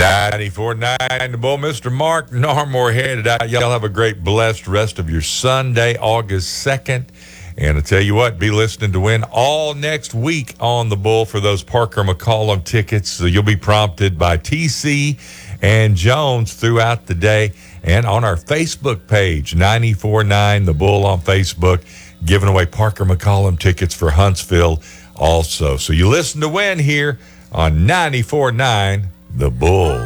94.9 The Bull. Mr. Mark Narmore headed out. Y'all have a great, blessed rest of your Sunday, August 2nd. And I tell you what, be listening to win all next week on The Bull for those Parker McCollum tickets. So you'll be prompted by TC and Jones throughout the day. And on our Facebook page, 94.9 The Bull on Facebook, giving away Parker McCollum tickets for Huntsville also. So you listen to win here on 94.9 The Bull.